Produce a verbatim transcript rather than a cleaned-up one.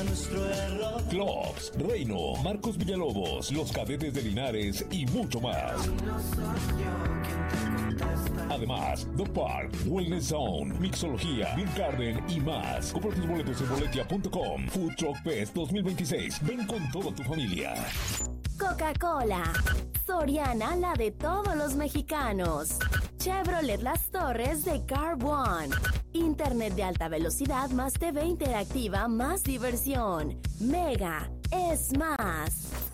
nuestro error. Clubs, Reino, Marcos Villalobos, Los Cadetes de Linares y mucho más. No soy yo quien te contesta. Además, Dog Park, Wellness Zone, Mixología, Beer Garden y más. Compra tus boletos en boletia punto com. Food Truck Fest dos mil veintiséis. Ven con toda tu familia. Coca-Cola. Soriana, la de todos los mexicanos. Chevrolet Las Torres de Car One. Internet de alta velocidad más T V interactiva más diversión. Mega es más.